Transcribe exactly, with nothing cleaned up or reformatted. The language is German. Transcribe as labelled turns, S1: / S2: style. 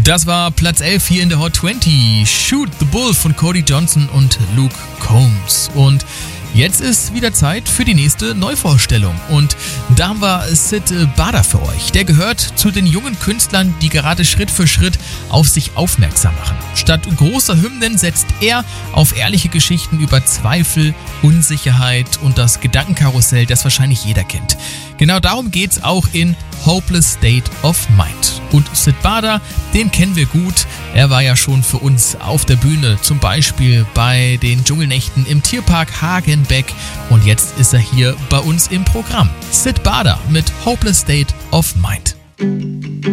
S1: Das war Platz elf hier in der Hot zwanzig. Shoot the Bull von Cody Johnson und Luke Combs. Und jetzt ist wieder Zeit für die nächste Neuvorstellung. Und da haben wir Syd Barrett für euch. Der gehört zu den jungen Künstlern, die gerade Schritt für Schritt auf sich aufmerksam machen. Statt großer Hymnen setzt er auf ehrliche Geschichten über Zweifel, Unsicherheit und das Gedankenkarussell, das wahrscheinlich jeder kennt. Genau darum geht's auch in Hopeless State of Mind. Und Syd Barrett, den kennen wir gut. Er war ja schon für uns auf der Bühne, zum Beispiel bei den Dschungelnächten im Tierpark Hagenbeck. Und jetzt ist er hier bei uns im Programm. Syd Barrett mit Hopeless State of Mind.